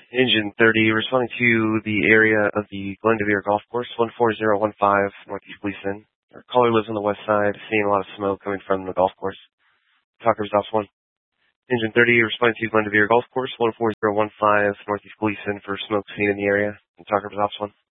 Engine 30, responding to the area of the Glendevere Golf Course, 14015 Northeast Gleason. Our caller lives on the west side, seeing a lot of smoke coming from the golf course. Talker Results 1. Engine 30, responding to Glendevere Golf Course, 14015 Northeast Gleason for smoke seen in the area. Talker Results 1.